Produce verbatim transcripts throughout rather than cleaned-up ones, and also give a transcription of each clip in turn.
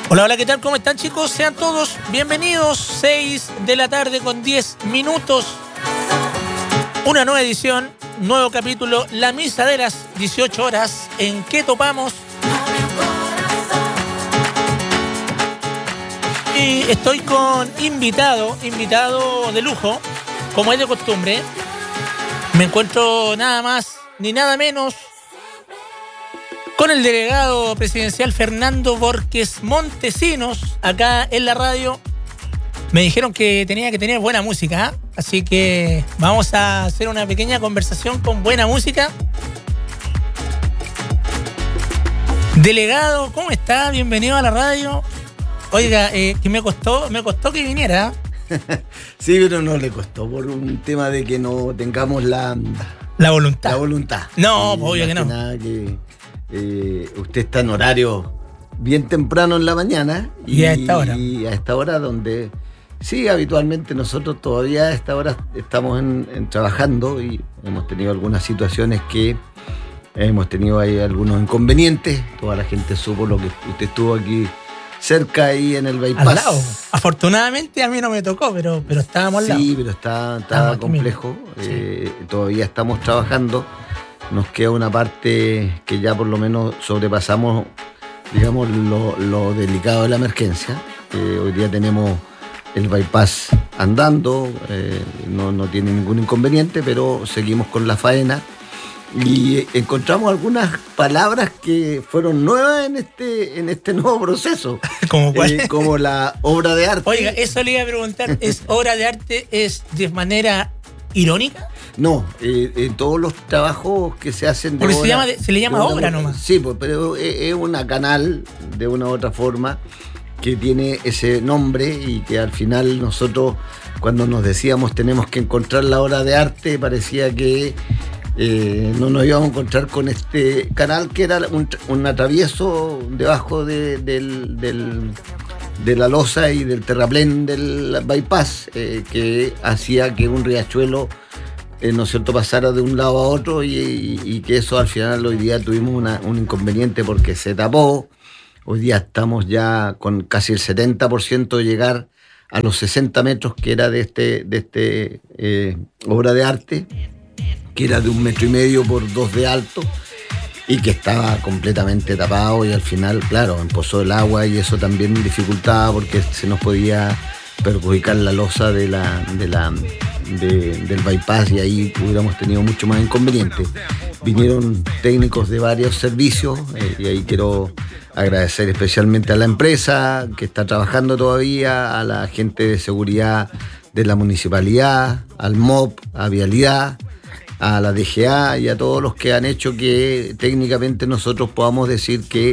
Hola, hola, ¿qué tal? ¿Cómo están, chicos? Sean todos bienvenidos. seis de la tarde con diez minutos. Una nueva edición, nuevo capítulo, la misa de las dieciocho horas. ¿En qué topamos? Y estoy con invitado, invitado de lujo, como es de costumbre. Me encuentro nada más ni nada menos con el delegado presidencial Fernando Borges Montesinos, acá en la radio. Me dijeron que tenía que tener buena música, ¿eh? Así que vamos a hacer una pequeña conversación con buena música. Delegado, ¿cómo está? Bienvenido a la radio. Oiga, eh, que me costó, me costó que viniera. Sí, pero no le costó por un tema de que no tengamos la... La voluntad. La voluntad. No, sí, obvio que no. Nada que, eh, usted está en horario bien temprano en la mañana. Y, y a esta hora. Y a esta hora donde, sí, habitualmente nosotros todavía a esta hora estamos en, en trabajando y hemos tenido algunas situaciones que hemos tenido ahí algunos inconvenientes. Toda la gente supo lo que usted estuvo aquí cerca ahí en el bypass. Al lado. Afortunadamente a mí no me tocó, pero, pero estábamos al lado. Sí, pero está, está complejo. Eh, sí. Todavía estamos trabajando. Nos queda una parte que ya por lo menos sobrepasamos, digamos, lo, lo delicado de la emergencia. Eh, hoy día tenemos el bypass andando, eh, no, no tiene ningún inconveniente, pero seguimos con la faena. Y encontramos algunas palabras que fueron nuevas en este, en este nuevo proceso. ¿Cómo cuál? Eh, como la obra de arte. Oiga, eso le iba a preguntar, ¿es obra de arte es de manera irónica? No, eh, en todos los trabajos que se hacen de Porque obra, se, llama, se le llama una, obra nomás. Sí, pues, pero es una canal de una u otra forma que tiene ese nombre y que al final nosotros cuando nos decíamos tenemos que encontrar la obra de arte parecía que Eh, no nos íbamos a encontrar con este canal que era un, un atravieso debajo de, del, del, de la losa y del terraplén del bypass, eh, que hacía que un riachuelo eh, ¿no es cierto?, pasara de un lado a otro y, y, y que eso al final hoy día tuvimos una, un inconveniente porque se tapó. Hoy día estamos ya con casi el setenta por ciento de llegar a los sesenta metros que era de este, de este eh, obra de arte, que era de un metro y medio por dos de alto y que estaba completamente tapado y al final, claro, empozó el agua y eso también dificultaba porque se nos podía perjudicar la losa de la, de la, de, del bypass y ahí hubiéramos tenido mucho más inconvenientes. Vinieron técnicos de varios servicios eh, y ahí quiero agradecer especialmente a la empresa que está trabajando todavía, a la gente de seguridad de la municipalidad, al M O P, a Vialidad, a la D G A y a todos los que han hecho que técnicamente nosotros podamos decir que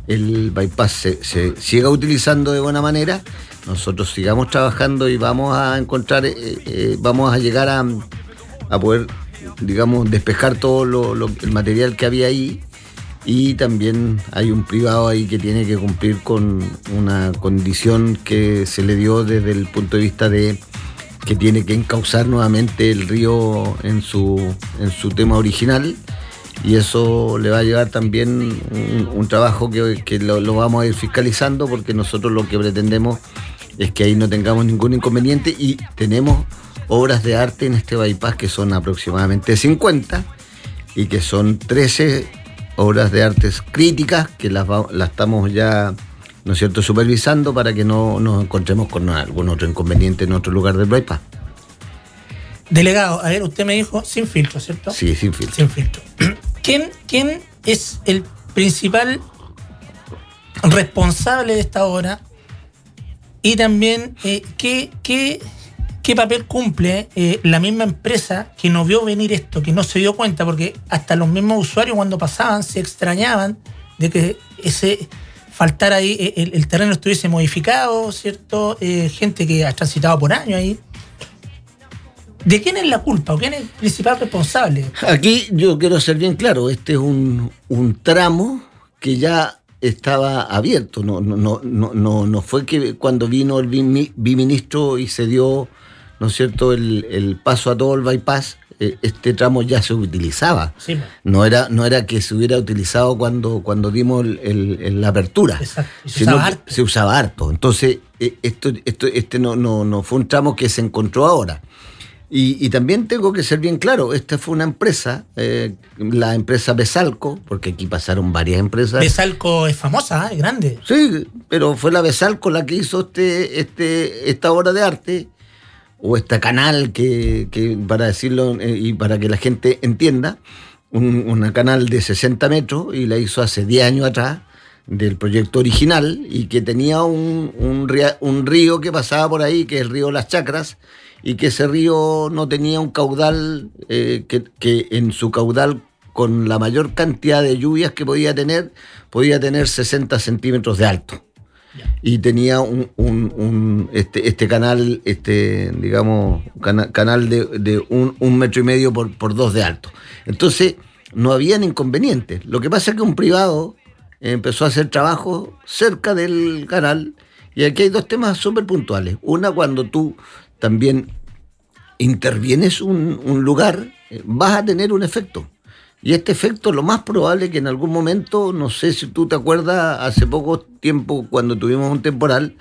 el bypass se, se siga utilizando de buena manera, nosotros sigamos trabajando y vamos a encontrar, eh, eh, vamos a llegar a, a poder, digamos, despejar todo lo, lo, el material que había ahí. Y también hay un privado ahí que tiene que cumplir con una condición que se le dio desde el punto de vista de que tiene que encauzar nuevamente el río en su, en su tema original y eso le va a llevar también un, un trabajo que, que lo, lo vamos a ir fiscalizando porque nosotros lo que pretendemos es que ahí no tengamos ningún inconveniente y tenemos obras de arte en este bypass que son aproximadamente cincuenta y que son trece obras de artes críticas que las, las estamos ya, ¿no es cierto?, supervisando para que no nos encontremos con algún otro inconveniente en otro lugar del bypass. Delegado, a ver, usted me dijo sin filtro, ¿cierto? Sí, sin filtro. Sin filtro. ¿Quién, quién es el principal responsable de esta obra? Y también, eh, ¿qué, qué, ¿qué papel cumple eh, la misma empresa que no vio venir esto, que no se dio cuenta? Porque hasta los mismos usuarios cuando pasaban se extrañaban de que ese... faltar ahí, el, el terreno estuviese modificado, ¿cierto? Eh, gente que ha transitado por años ahí. ¿De quién es la culpa o quién es el principal responsable? Aquí yo quiero ser bien claro, este es un, un tramo que ya estaba abierto, no, no, no, no, no fue que cuando vino el biministro y se dio, ¿no es cierto?, el, el paso a todo el bypass, eh, este tramo ya se utilizaba. Sí. No era, no era que se hubiera utilizado cuando, cuando dimos el, el, el, la apertura. Exacto. Se sino usaba que harto. se usaba harto. Entonces, eh, esto, esto, este no, no, no fue un tramo que se encontró ahora. Y, y también tengo que ser bien claro, esta fue una empresa, eh, la empresa Besalco, porque aquí pasaron varias empresas. Besalco es famosa, es grande. Sí, pero fue la Besalco la que hizo este, este, esta obra de arte, o este canal, que, que para decirlo eh, y para que la gente entienda, un, una canal de sesenta metros, y la hizo hace diez años atrás, del proyecto original, y que tenía un, un, río, un río que pasaba por ahí, que es el río Las Chacras, y que ese río no tenía un caudal, eh, que, que en su caudal, con la mayor cantidad de lluvias que podía tener, podía tener sesenta centímetros de alto. Yeah. Y tenía un, un, un este, este canal, este, digamos, cana, canal de, de un, un metro y medio por, por dos de alto. Entonces, no habían inconvenientes. Lo que pasa es que un privado empezó a hacer trabajo cerca del canal, y aquí hay dos temas súper puntuales. Una, cuando tú también intervienes un, un lugar, vas a tener un efecto. Y este efecto, lo más probable que en algún momento, no sé si tú te acuerdas, hace poco tiempo, cuando tuvimos un temporal,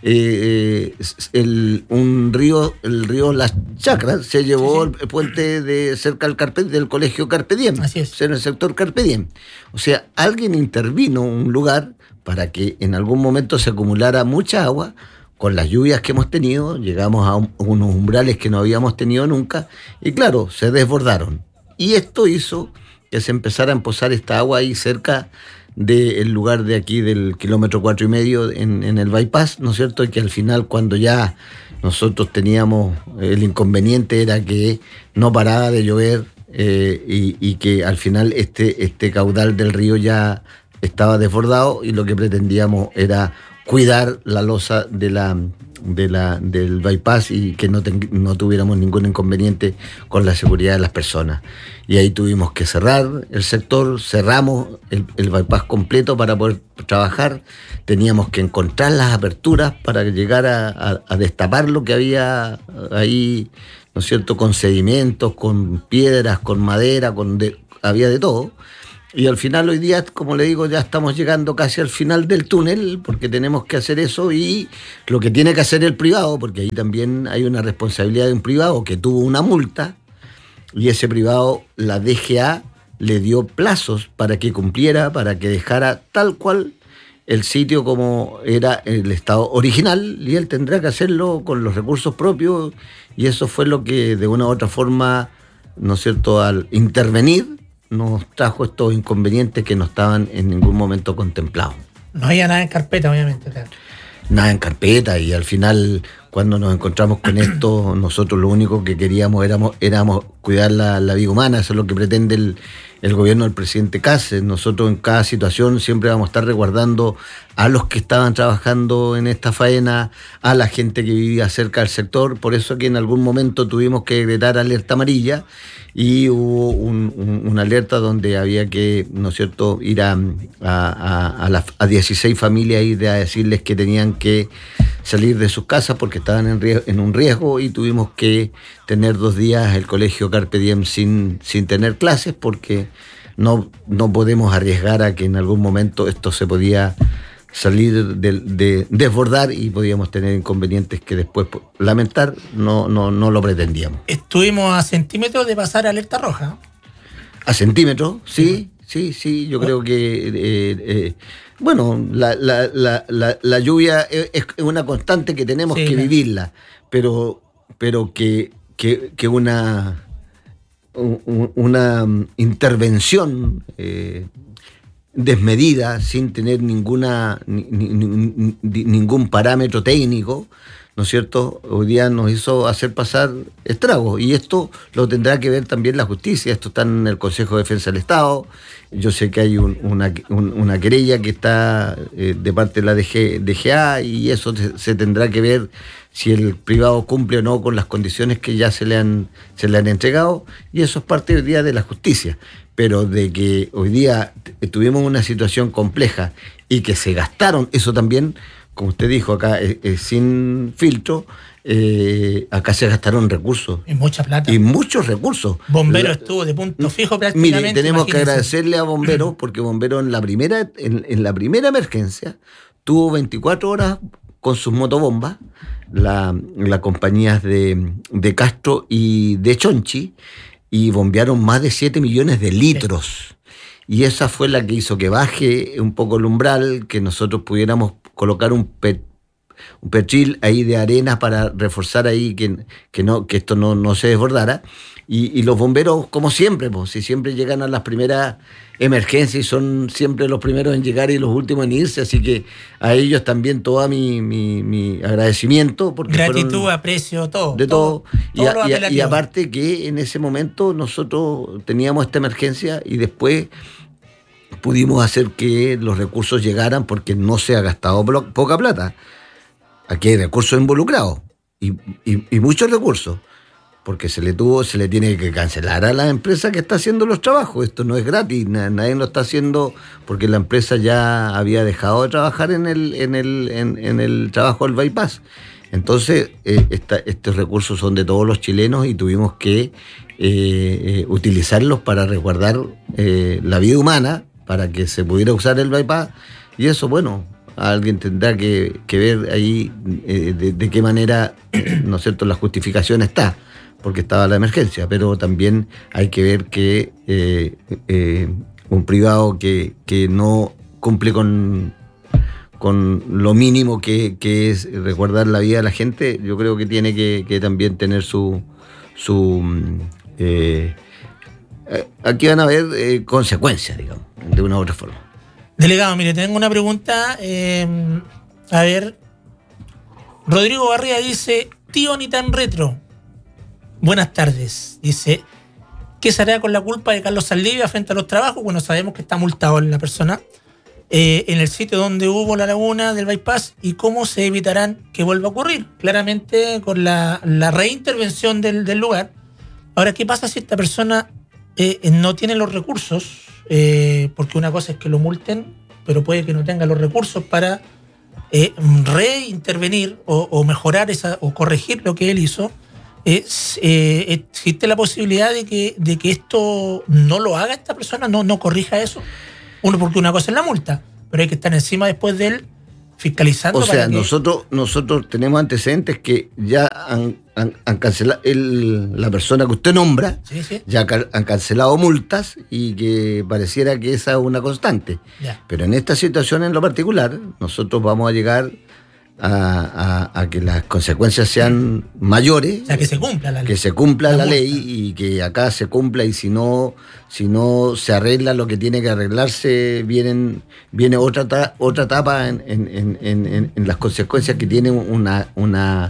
eh, el, un río, el río Las Chacras, se llevó sí, sí. el puente de cerca del, Carpe, del colegio Carpe Diem, Así es. en el sector Carpe Diem. O sea, alguien intervino un lugar para que en algún momento se acumulara mucha agua. Con las lluvias que hemos tenido, llegamos a un, unos umbrales que no habíamos tenido nunca, y claro, se desbordaron. Y esto hizo que se empezara a emposar esta agua ahí cerca del lugar de aquí del kilómetro cuatro y medio en, en el bypass, ¿no es cierto? Y que al final, cuando ya nosotros teníamos el inconveniente, era que no paraba de llover, eh, y, y que al final este, este caudal del río ya estaba desbordado, y lo que pretendíamos era cuidar la losa de la, de la, del bypass, y que no, ten, no tuviéramos ningún inconveniente con la seguridad de las personas. Y ahí tuvimos que cerrar el sector, cerramos el, el bypass completo para poder trabajar. Teníamos que encontrar las aperturas para llegar a, a, a destapar lo que había ahí, ¿no es cierto?, con sedimentos, con piedras, con madera, con de, había de todo. Y al final, hoy día, como le digo, ya estamos llegando casi al final del túnel, porque tenemos que hacer eso, y lo que tiene que hacer el privado, porque ahí también hay una responsabilidad de un privado que tuvo una multa, y ese privado, la D G A, le dio plazos para que cumpliera, para que dejara tal cual el sitio como era el estado original, y él tendrá que hacerlo con los recursos propios, y eso fue lo que de una u otra forma, ¿no es cierto?, al intervenir, nos trajo estos inconvenientes que no estaban en ningún momento contemplados. No había nada en carpeta, obviamente, claro. Nada en carpeta, y al final, cuando nos encontramos con esto, nosotros lo único que queríamos éramos, éramos cuidar la, la vida humana. Eso es lo que pretende el, el gobierno del presidente Cáceres. Nosotros en cada situación siempre vamos a estar resguardando a los que estaban trabajando en esta faena, a la gente que vivía cerca del sector. Por eso que en algún momento tuvimos que decretar alerta amarilla, y hubo un, un, una alerta donde había que, ¿no es cierto?, ir a, a, a, a, las, a dieciséis familias y a decirles que tenían que salir de sus casas porque estaban en, riesgo, en un riesgo, y tuvimos que tener dos días el colegio Carpe Diem sin, sin tener clases, porque no, no podemos arriesgar a que en algún momento esto se podía salir de, de desbordar, y podíamos tener inconvenientes que después lamentar. No, no, no lo pretendíamos. Estuvimos a centímetros de pasar alerta roja. A centímetros, sí, sí, sí. Yo creo que eh, eh, bueno, la, la, la, la, la lluvia es, es una constante que tenemos sí, que claro. vivirla, pero, pero que, que, que una, una intervención eh, desmedida, sin tener ninguna ni, ni, ni, ningún parámetro técnico, ¿no es cierto?, hoy día nos hizo hacer pasar estragos, y esto lo tendrá que ver también la justicia. Esto está en el Consejo de Defensa del Estado. Yo sé que hay un, una, un, una querella que está eh, de parte de la D G A, y eso se, se tendrá que ver si el privado cumple o no con las condiciones que ya se le han, se le han entregado, y eso es parte hoy día de la justicia. Pero de que hoy día tuvimos una situación compleja y que se gastaron, eso también como usted dijo acá, eh, eh, sin filtro, eh, acá se gastaron recursos. Y mucha plata. Y muchos recursos. Bombero La, estuvo de punto fijo prácticamente. Mire, tenemos imagínense. que agradecerle a Bomberos, porque Bomberos en la primera, en, en la primera emergencia tuvo veinticuatro horas con sus motobombas, la, las compañías de, de Castro y de Chonchi, y bombearon más de siete millones de litros. Sí. Y esa fue la que hizo que baje un poco el umbral, que nosotros pudiéramos colocar un, pe, un petril ahí de arena para reforzar ahí que, que, no, que esto no, no se desbordara. Y, y los bomberos, como siempre, pues, si siempre llegan a las primeras emergencias y son siempre los primeros en llegar y los últimos en irse, así que a ellos también todo mi, mi, mi agradecimiento. Porque gratitud, aprecio, todo. De todo. todo, todo y, a, y, y aparte que en ese momento nosotros teníamos esta emergencia y después pudimos hacer que los recursos llegaran porque no se ha gastado poca plata. Aquí hay recursos involucrados y, y, y muchos recursos. Porque se le tuvo, se le tiene que cancelar a la empresa que está haciendo los trabajos. Esto no es gratis, nadie lo está haciendo porque la empresa ya había dejado de trabajar en el, en el, en, en el trabajo del bypass. Entonces, eh, esta, estos recursos son de todos los chilenos y tuvimos que eh, eh, utilizarlos para resguardar eh, la vida humana, para que se pudiera usar el bypass. Y eso, bueno, alguien tendrá que, que ver ahí eh, de, de qué manera, ¿no es cierto?, la justificación está. Porque estaba la emergencia, pero también hay que ver que eh, eh, un privado que, que no cumple con, con lo mínimo que, que es resguardar la vida de la gente, yo creo que tiene que, que también tener su... su eh, aquí van a haber eh, consecuencias, digamos, de una u otra forma. Delegado, mire, tengo una pregunta. Eh, a ver, Rodrigo Barría dice, tío ni tan retro. Buenas tardes. Dice, ¿qué se hará con la culpa de Carlos Saldivia frente a los trabajos? Bueno, sabemos que está multado la persona eh, en el sitio donde hubo la laguna del bypass y cómo se evitarán que vuelva a ocurrir. Claramente con la, la reintervención del, del lugar. Ahora, ¿qué pasa si esta persona eh, no tiene los recursos? Eh, porque una cosa es que lo multen, pero puede que no tenga los recursos para eh, reintervenir o, o mejorar esa o corregir lo que él hizo. Es, eh, ¿Existe la posibilidad de que, de que esto no lo haga esta persona, no, no corrija eso? Uno, porque una cosa es la multa, pero hay que estar encima después de él fiscalizando. O sea, para que... nosotros nosotros tenemos antecedentes que ya han, han, han cancelado, el, la persona que usted nombra, sí, sí. ya han cancelado multas y que pareciera que esa es una constante. Ya. Pero en esta situación en lo particular, nosotros vamos a llegar A, a, a que las consecuencias sean mayores, o sea, que se cumpla la ley, que se cumpla la, la ley y que acá se cumpla, y si no si no se arregla lo que tiene que arreglarse, vienen viene otra ta, otra etapa en, en, en, en, en las consecuencias que tiene una una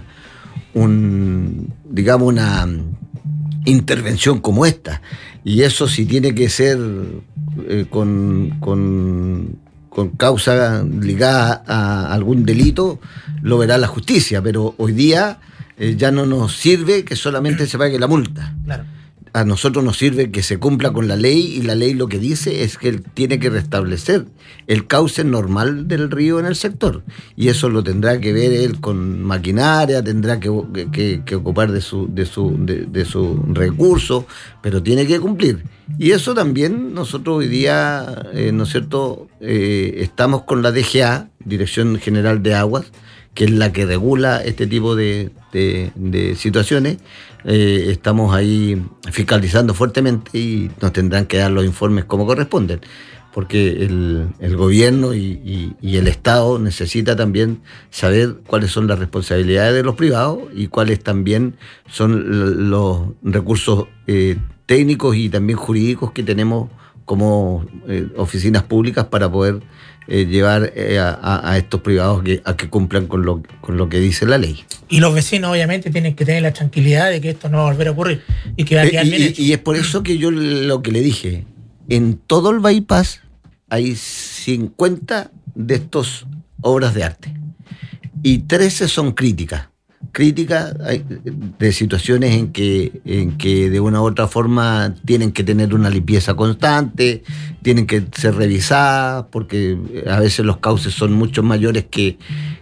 un digamos una intervención como esta, y eso si tiene que ser eh, con con con causa ligada a algún delito, lo verá la justicia, pero hoy día eh, ya no nos sirve que solamente se pague la multa. Claro. A nosotros nos sirve que se cumpla con la ley, y la ley lo que dice es que él tiene que restablecer el cauce normal del río en el sector, y eso lo tendrá que ver él con maquinaria, tendrá que, que, que ocupar de su, de su, de, de su recurso, pero tiene que cumplir. Y eso también nosotros hoy día, eh, ¿no es cierto?, eh, estamos con la D G A, Dirección General de Aguas, que es la que regula este tipo de, de, de situaciones. Eh, estamos ahí fiscalizando fuertemente y nos tendrán que dar los informes como corresponden, porque el, el gobierno y, y, y el Estado necesita también saber cuáles son las responsabilidades de los privados y cuáles también son los recursos eh, técnicos y también jurídicos que tenemos como eh, oficinas públicas para poder eh, llevar eh, a, a estos privados que, a que cumplan con lo, con lo que dice la ley. Y los vecinos obviamente tienen que tener la tranquilidad de que esto no va a volver a ocurrir y que va a quedar eh, y, bien hecho. Y es por eso que yo lo que le dije, en todo el bypass hay cincuenta de estas obras de arte y trece son críticas. Críticas de situaciones en que, en que de una u otra forma tienen que tener una limpieza constante, tienen que ser revisadas, porque a veces los cauces son mucho mayores que,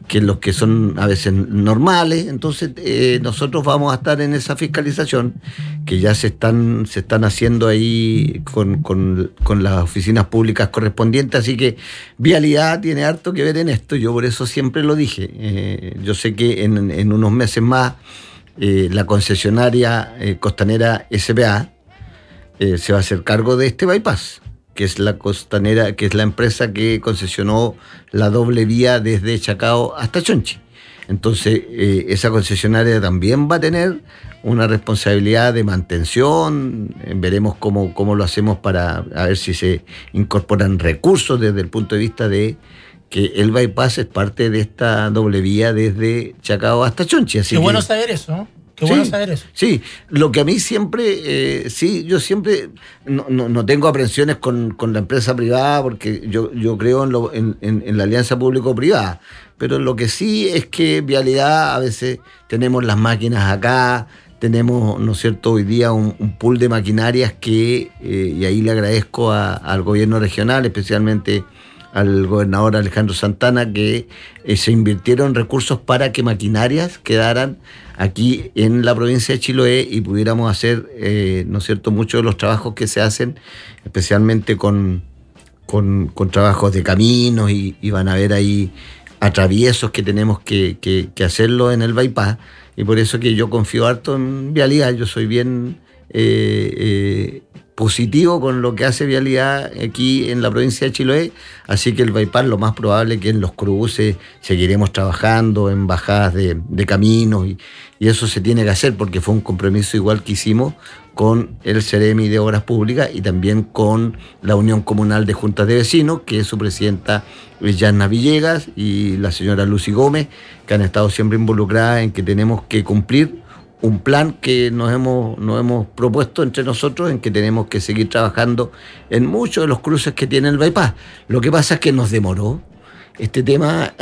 que los que son a veces normales. Entonces eh, nosotros vamos a estar en esa fiscalización que ya se están se están haciendo ahí con, con, con las oficinas públicas correspondientes, así que Vialidad tiene harto que ver en esto. Yo por eso siempre lo dije. Eh, yo sé que en, en unos meses más eh, la concesionaria eh, costanera S P A eh, se va a hacer cargo de este bypass, que es la costanera, que es la empresa que concesionó la doble vía desde Chacao hasta Chonchi. Entonces, eh, esa concesionaria también va a tener una responsabilidad de mantención. Eh, veremos cómo, cómo lo hacemos para a ver si se incorporan recursos desde el punto de vista de que el bypass es parte de esta doble vía desde Chacao hasta Chonchi. Así Qué que, bueno saber eso, ¿no? Qué sí, bueno saber eso. Sí, lo que a mí siempre, eh, sí, yo siempre no, no, no tengo aprensiones con, con la empresa privada, porque yo, yo creo en, lo, en, en, en la alianza público-privada, pero lo que sí es que Vialidad, a veces tenemos las máquinas acá, tenemos, ¿no es cierto?, hoy día un, un pool de maquinarias que, eh, y ahí le agradezco a, al gobierno regional, especialmente al gobernador Alejandro Santana, que eh, se invirtieron recursos para que maquinarias quedaran aquí en la provincia de Chiloé y pudiéramos hacer, eh, ¿no es cierto?, muchos de los trabajos que se hacen, especialmente con, con, con trabajos de caminos, y, y van a ver ahí atraviesos que tenemos que, que, que hacerlo en el bypass, y por eso que yo confío harto en Vialidad. Yo soy bien eh, eh, positivo con lo que hace Vialidad aquí en la provincia de Chiloé, así que el bypass lo más probable que en los cruces seguiremos trabajando, en bajadas de, de caminos, y, y eso se tiene que hacer porque fue un compromiso igual que hicimos con el Ceremi de Obras Públicas y también con la Unión Comunal de Juntas de Vecinos, que es su presidenta Yanna Villegas y la señora Lucy Gómez, que han estado siempre involucradas en que tenemos que cumplir un plan que nos hemos, nos hemos propuesto entre nosotros, en que tenemos que seguir trabajando en muchos de los cruces que tiene el bypass. Lo que pasa es que nos demoró este tema,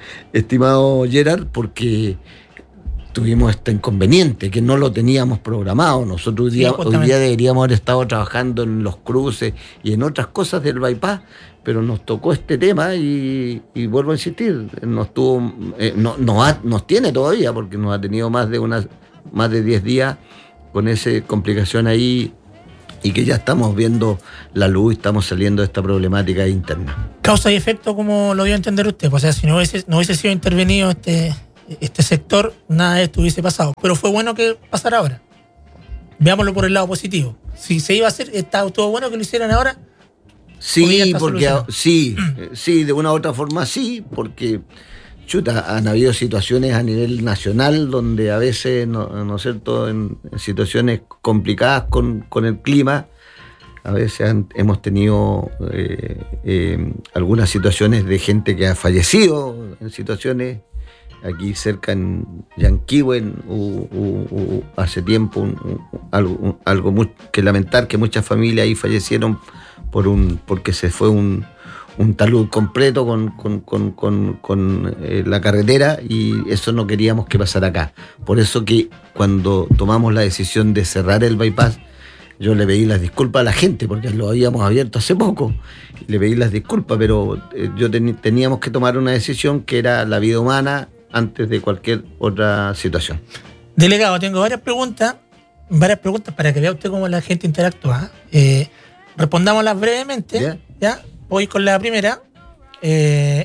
estimado Gerard, porque tuvimos este inconveniente, que no lo teníamos programado. Nosotros hoy día, sí, hoy día deberíamos haber estado trabajando en los cruces y en otras cosas del bypass, pero nos tocó este tema y, y vuelvo a insistir, nos tuvo, eh, no, nos, ha, nos tiene todavía, porque nos ha tenido más de una, más de diez días con esa complicación ahí, y que ya estamos viendo la luz, estamos saliendo de esta problemática interna. Causa y efecto, como lo dio a entender usted. O sea, si no hubiese, no hubiese sido intervenido este, este sector, nada de esto hubiese pasado. Pero fue bueno que pasara ahora. Veámoslo por el lado positivo. Si se iba a hacer, estaba todo bueno que lo hicieran ahora. Sí, porque a, sí, sí, de una u otra forma sí, porque chuta, han habido situaciones a nivel nacional donde a veces, ¿no, no es cierto?, en, en situaciones complicadas con, con el clima, a veces han, hemos tenido eh, eh, algunas situaciones de gente que ha fallecido en situaciones. Aquí cerca en Yanquihue hubo, hubo, hubo hace tiempo un, un, algo, un, algo muy, que lamentar, que muchas familias ahí fallecieron por un porque se fue un, un talud completo con, con, con, con, con eh, la carretera, y eso no queríamos que pasara acá. Por eso que cuando tomamos la decisión de cerrar el bypass, yo le pedí las disculpas a la gente, porque lo habíamos abierto hace poco, y le pedí las disculpas, pero eh, yo ten, teníamos que tomar una decisión que era la vida humana antes de cualquier otra situación. Delegado, tengo varias preguntas, varias preguntas para que vea usted cómo la gente interactúa. Eh, respondámoslas brevemente. ¿Ya? ¿Ya? Voy con la primera. Eh,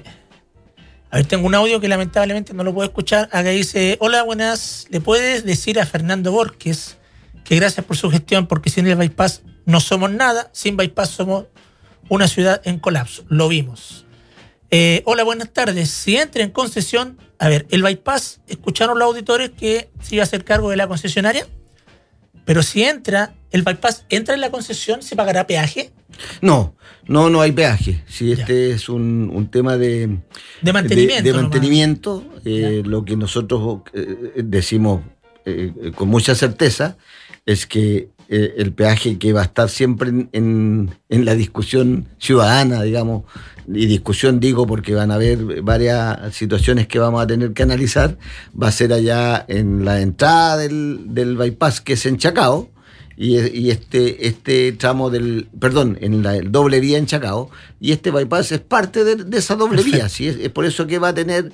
a ver, tengo un audio que lamentablemente no lo puedo escuchar. Acá dice: hola, buenas. ¿Le puedes decir a Fernando Borges que gracias por su gestión, porque sin el bypass no somos nada, sin bypass somos una ciudad en colapso? Lo vimos. Eh, hola, buenas tardes. Si entra en concesión, a ver, el bypass, escucharon los auditores que se iba a hacer cargo de la concesionaria, pero si entra, el bypass entra en la concesión, ¿se pagará peaje? No, no, no hay peaje. Si este ya. es un, un tema de, de mantenimiento. De, de mantenimiento, eh, lo que nosotros eh, decimos eh, con mucha certeza es que eh, el peaje que va a estar siempre en, en, en la discusión ciudadana, digamos, y discusión digo porque van a haber varias situaciones que vamos a tener que analizar, va a ser allá en la entrada del, del bypass, que es en Chacao, y, y este, este tramo del, perdón, en la el doble vía en Chacao, y este bypass es parte de, de esa doble Perfecto. vía, ¿sí? es, es por eso que va a tener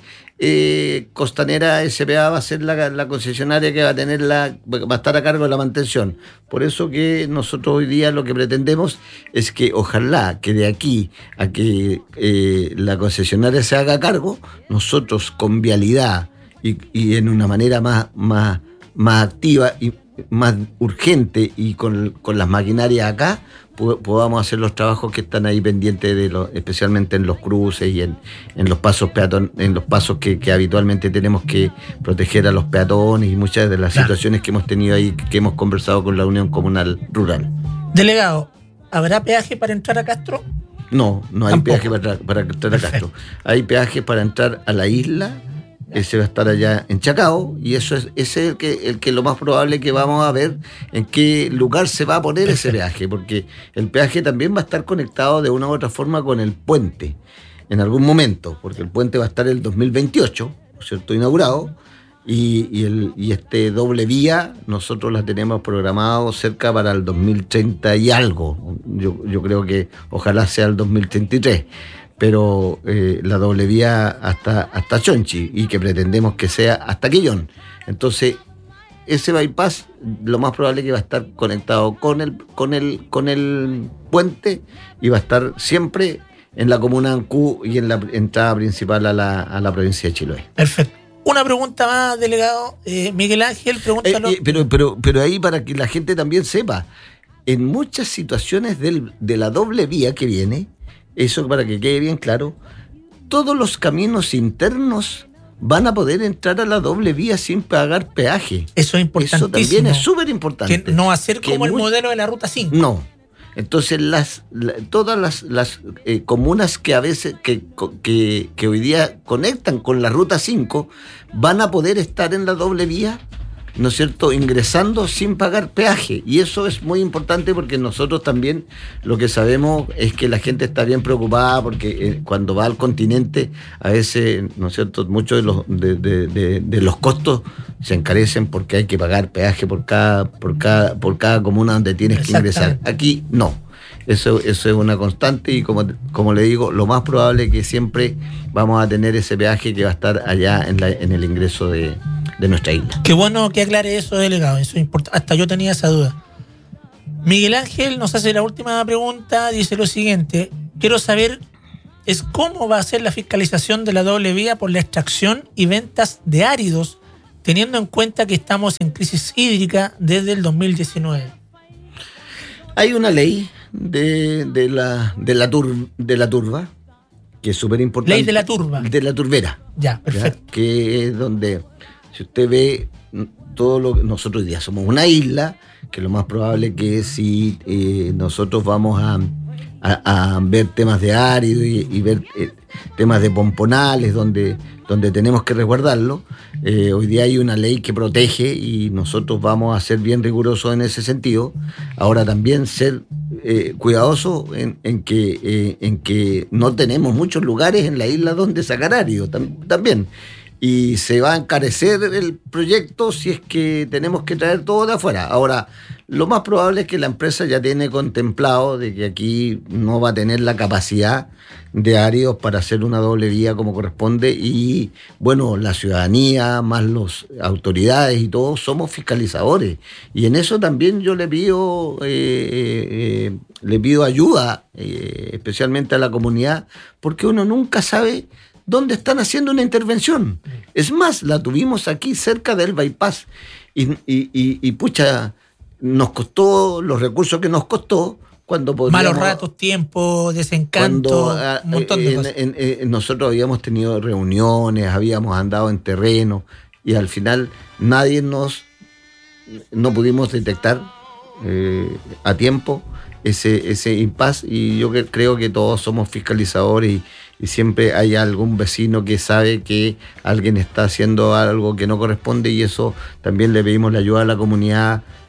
eh, Costanera S P A, va a ser la, la concesionaria que va a tener la, va a estar a cargo de la mantención. Por eso que nosotros hoy día lo que pretendemos es que ojalá que de aquí a que eh, la concesionaria se haga cargo, nosotros con vialidad y, y en una manera más, más, más activa y más urgente y con, con las maquinarias acá, podamos hacer los trabajos que están ahí pendientes, de lo, especialmente en los cruces y en, en los pasos peatón, en los pasos que, que habitualmente tenemos que proteger a los peatones y muchas de las claro. situaciones que hemos tenido ahí, que hemos conversado con la Unión Comunal Rural. Delegado, ¿habrá peaje para entrar a Castro? No, no hay Tampoco. peaje para, para entrar a Castro. Hay peaje para entrar a la isla. Ese va a estar allá en Chacao, y eso es, ese es el que, el que lo más probable que vamos a ver en qué lugar se va a poner ese peaje, porque el peaje también va a estar conectado de una u otra forma con el puente en algún momento, porque el puente va a estar el dos mil veintiocho, ¿no es cierto?, inaugurado, y, y, el, y este doble vía nosotros la tenemos programado cerca para el dos mil treinta y algo. Yo, yo creo que ojalá sea el dos mil treinta y tres. Pero eh, la doble vía hasta, hasta Chonchi, y que pretendemos que sea hasta Quillón. Entonces, ese bypass lo más probable es que va a estar conectado con el, con el, con el puente, y va a estar siempre en la comuna de Ancú y en la entrada principal a la, a la provincia de Chiloé. Perfecto. Una pregunta más, delegado. Eh, Miguel Ángel, pregúntalo. Eh, eh, pero, pero, pero ahí, para que la gente también sepa, en muchas situaciones del, de la doble vía que viene, eso para que quede bien claro, todos los caminos internos van a poder entrar a la doble vía sin pagar peaje. Eso es importantísimo. Eso también es súper importante. Que no hacer como el muy, modelo de la Ruta cinco. No. Entonces, las, la, todas las, las eh, comunas que a veces, que, que, que hoy día conectan con la Ruta cinco, van a poder estar en la doble vía, ¿no es cierto?, ingresando sin pagar peaje. Y eso es muy importante, porque nosotros también lo que sabemos es que la gente está bien preocupada, porque eh, cuando va al continente, a veces, ¿no es cierto?, muchos de los, de, de, de, de los costos se encarecen porque hay que pagar peaje por cada, por cada, por cada comuna donde tienes que ingresar. Aquí no. Eso, eso es una constante, y como, como le digo, lo más probable es que siempre vamos a tener ese peaje que va a estar allá en, la, en el ingreso de, de nuestra isla. Qué bueno que aclare eso, delegado. Eso es importante. Hasta yo tenía esa duda. Miguel Ángel nos hace la última pregunta. Dice lo siguiente: quiero saber es cómo va a ser la fiscalización de la doble vía por la extracción y ventas de áridos, teniendo en cuenta que estamos en crisis hídrica desde el dos mil diecinueve. Hay una ley de, de, la, de, la tur, de la turba, que es súper importante. Ley de la turba. De la turbera. Ya, perfecto. ¿Ya? Que es donde, si usted ve todo lo que nosotros hoy día somos una isla, que lo más probable que si eh, nosotros vamos a, a, a ver temas de árido y, y ver eh, temas de pomponales donde, donde tenemos que resguardarlo, eh, hoy día hay una ley que protege, y nosotros vamos a ser bien rigurosos en ese sentido. Ahora también ser eh, cuidadosos en, en, que, eh, en que no tenemos muchos lugares en la isla donde sacar árido tam, también. Y se va a encarecer el proyecto si es que tenemos que traer todo de afuera. Ahora, lo más probable es que la empresa ya tiene contemplado de que aquí no va a tener la capacidad de áridos para hacer una doble vía como corresponde, y bueno, la ciudadanía más las autoridades y todos somos fiscalizadores, y en eso también yo le pido eh, eh, le pido ayuda, eh, especialmente a la comunidad, porque uno nunca sabe dónde están haciendo una intervención. Es más, la tuvimos aquí cerca del bypass, y, y, y, y pucha, nos costó los recursos que nos costó. Cuando malos ratos, tiempo, desencanto, cuando, un montón de en, cosas. En, en, en, nosotros habíamos tenido reuniones, habíamos andado en terreno, y al final nadie nos, no pudimos detectar eh, a tiempo ese, ese impasse, y yo que, creo que todos somos fiscalizadores, y, y siempre hay algún vecino que sabe que alguien está haciendo algo que no corresponde, y eso también le pedimos la ayuda a la comunidad.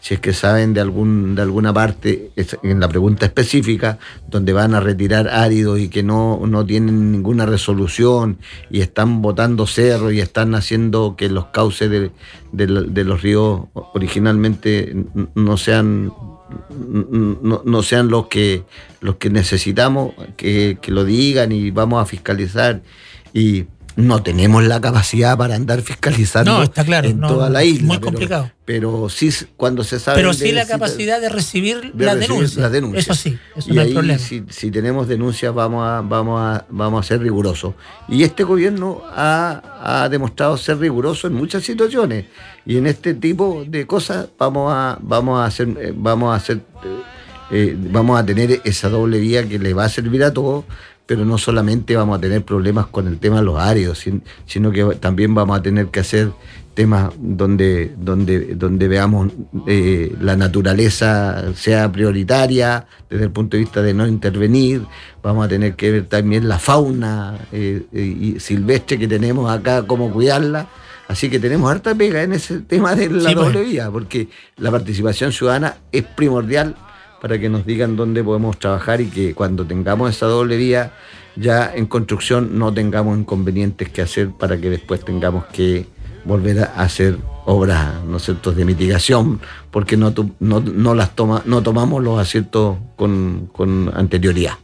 si es que saben de algún de alguna parte, en la pregunta específica, donde van a retirar áridos y que no, no tienen ninguna resolución y están botando cerros y están haciendo que los cauces de, de, de los ríos originalmente no sean no, no sean los que los que necesitamos, que, que lo digan y vamos a fiscalizar. Y no tenemos la capacidad para andar fiscalizando no, está claro, en no, toda la isla. Muy pero, complicado. Pero sí, cuando se sabe. Pero sí la capacidad de recibir de las recibir denuncias. Las denuncias. Eso sí, eso y no ahí, hay problema. Si, si tenemos denuncias, vamos a, vamos a, vamos a ser rigurosos. Y este gobierno ha, ha demostrado ser riguroso en muchas situaciones. Y en este tipo de cosas vamos a, vamos a hacer, eh, vamos a hacer, eh, vamos a tener esa doble vía que le va a servir a todos. Pero no solamente vamos a tener problemas con el tema de los áridos, sino que también vamos a tener que hacer temas donde, donde, donde veamos eh, la naturaleza sea prioritaria desde el punto de vista de no intervenir. Vamos a tener que ver también la fauna eh, eh, silvestre que tenemos acá, cómo cuidarla. Así que tenemos harta pega en ese tema de la sí, doble pues. vía, porque la participación ciudadana es primordial para que nos digan dónde podemos trabajar y que cuando tengamos esa doble vía ya en construcción no tengamos inconvenientes que hacer para que después tengamos que volver a hacer obras, ¿no es cierto?, de mitigación, porque no, no, no las toma, no tomamos los aciertos con, con anterioridad.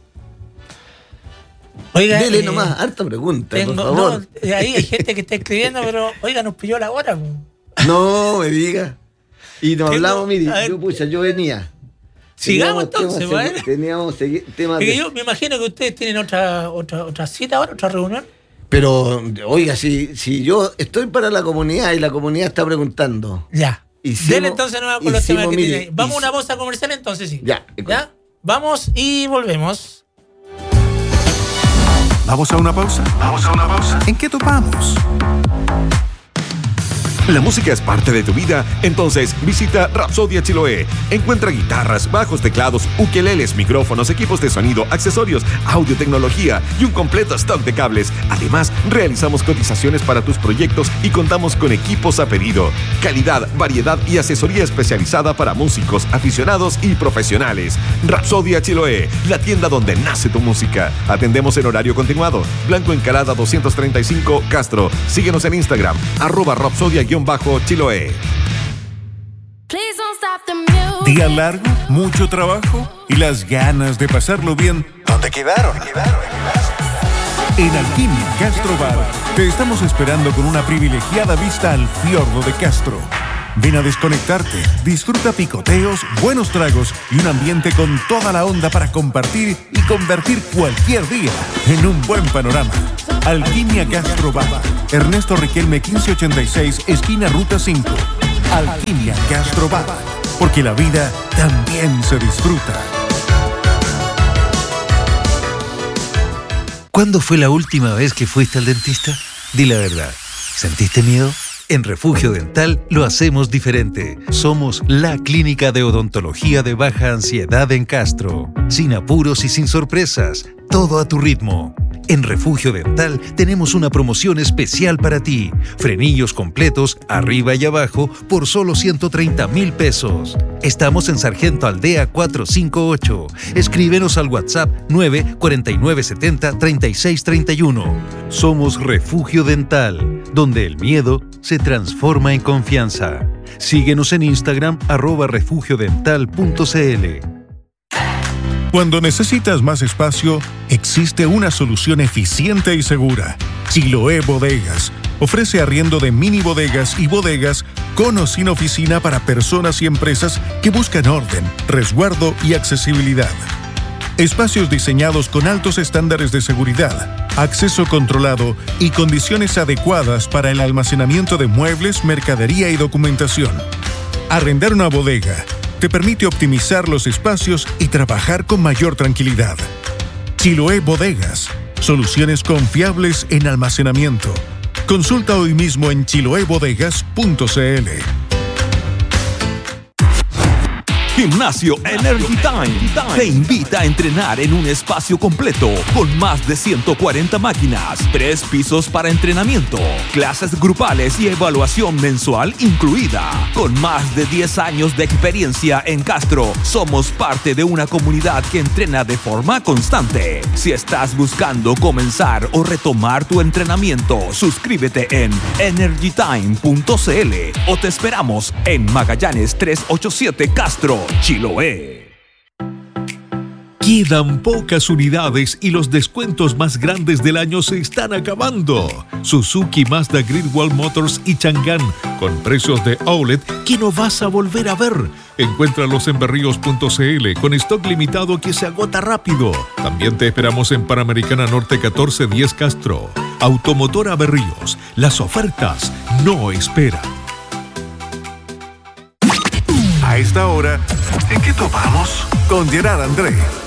Oiga, Dele eh, nomás, harta pregunta, tengo, por favor. No, ahí hay gente que está escribiendo, pero oiga, nos pilló la hora. No, me diga. Y nos tengo, hablamos, mire, yo, pucha, yo venía. Sigamos entonces, ¿vale? Teníamos temas de... de... Yo me imagino que ustedes tienen otra otra otra cita ahora, otra reunión. Pero, oiga, si, si yo estoy para la comunidad y la comunidad está preguntando. Ya. Hicimos, Dele entonces nueva con los temas que mire, tiene ahí. Vamos a hicimos, una pausa comercial entonces, sí. Ya. ¿Ya? Vamos y volvemos. ¿Vamos a una pausa? ¿Vamos a una pausa? ¿En qué topamos? ¿La música es parte de tu vida? Entonces visita Rapsodia Chiloé. Encuentra guitarras, bajos, teclados, ukeleles, micrófonos, equipos de sonido, accesorios, audiotecnología y un completo stock de cables. Además, realizamos cotizaciones para tus proyectos y contamos con equipos a pedido. Calidad, variedad y asesoría especializada para músicos, aficionados y profesionales. Rapsodia Chiloé, la tienda donde nace tu música. Atendemos en horario continuado. Blanco Encalada doscientos treinta y cinco, Castro. Síguenos en Instagram, arroba Rapsodia bajo Chiloé. Día largo, mucho trabajo y las ganas de pasarlo bien. ¿Dónde quedaron? En Alquimia Castro Bar te estamos esperando con una privilegiada vista al fiordo de Castro. Ven a desconectarte, disfruta picoteos, buenos tragos y un ambiente con toda la onda para compartir y convertir cualquier día en un buen panorama. Alquimia Castro Bar, Ernesto Riquelme quince ochenta y seis, esquina Ruta cinco. Alquimia Castro Bar, porque la vida también se disfruta. ¿Cuándo fue la última vez que fuiste al dentista? Di la verdad. ¿Sentiste miedo? En Refugio Dental lo hacemos diferente. Somos la clínica de odontología de baja ansiedad en Castro. Sin apuros y sin sorpresas. Todo a tu ritmo. En Refugio Dental tenemos una promoción especial para ti. Frenillos completos, arriba y abajo, por solo ciento treinta mil pesos. Estamos en Sargento Aldea cuatrocientos cincuenta y ocho. Escríbenos al WhatsApp nueve cuarenta y nueve setenta treinta y seis treinta y uno. Somos Refugio Dental, donde el miedo se transforma en confianza. Síguenos en Instagram, arroba refugiodental punto cl. Cuando necesitas más espacio, existe una solución eficiente y segura. Chiloé Bodegas ofrece arriendo de mini bodegas y bodegas con o sin oficina para personas y empresas que buscan orden, resguardo y accesibilidad. Espacios diseñados con altos estándares de seguridad, acceso controlado y condiciones adecuadas para el almacenamiento de muebles, mercadería y documentación. Arrendar una bodega te permite optimizar los espacios y trabajar con mayor tranquilidad. Chiloé Bodegas, soluciones confiables en almacenamiento. Consulta hoy mismo en chiloé bodegas punto cl. Gimnasio Energy Time te invita a entrenar en un espacio completo con más de ciento cuarenta máquinas, tres pisos para entrenamiento, clases grupales y evaluación mensual incluida. Con más de diez años de experiencia en Castro, somos parte de una comunidad que entrena de forma constante. Si estás buscando comenzar o retomar tu entrenamiento, suscríbete en energy time punto c l o te esperamos en Magallanes trescientos ochenta y siete Castro, Chiloé. Quedan pocas unidades y los descuentos más grandes del año se están acabando. Suzuki, Mazda, Great Wall Motors y Chang'an, con precios de outlet que no vas a volver a ver. Encuéntralos en berríos punto c l con stock limitado que se agota rápido. También te esperamos en Panamericana Norte catorce diez Castro. Automotora Berríos, las ofertas no esperan. A esta hora, ¿en qué topamos? Con Gerard André.